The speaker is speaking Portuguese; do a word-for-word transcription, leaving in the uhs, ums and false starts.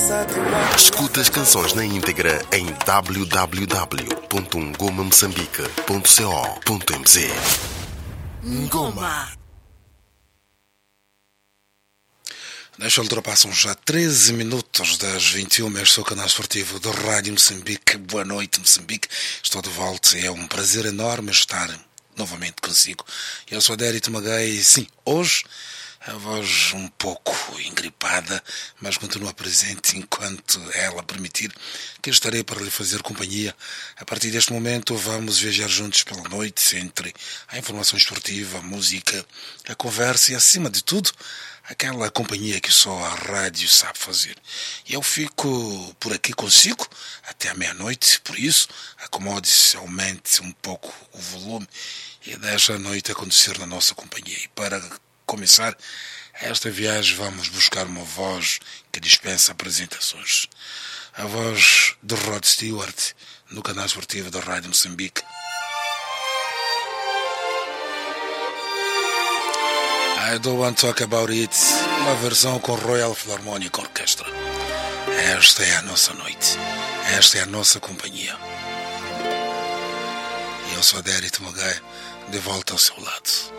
Escuta as canções na íntegra em w w w ponto ngoma moçambique ponto co ponto m z. Ngoma. Nesta altura passam já treze minutos das vinte e uma. Este é o canal esportivo da Rádio Moçambique. Boa noite, Moçambique. Estou de volta e é um prazer enorme estar novamente consigo. Eu sou Adérito Magai. Sim, hoje a voz um pouco engripada, mas continua presente enquanto ela permitir, que eu estarei para lhe fazer companhia. A partir deste momento vamos viajar juntos pela noite entre a informação esportiva, a música, a conversa e, acima de tudo, aquela companhia que só a rádio sabe fazer. E eu fico por aqui consigo até a meia-noite, por isso acomode-se, aumente um pouco o volume e deixa a noite acontecer na nossa companhia. E para começar esta viagem vamos buscar uma voz que dispensa apresentações. A voz de Rod Stewart no canal esportivo da Rádio Moçambique. I Don't Want to Talk About It, uma versão com Royal Philharmonic Orchestra. Esta é a nossa noite, esta é a nossa companhia. E eu sou Adérito Magai, de volta ao seu lado.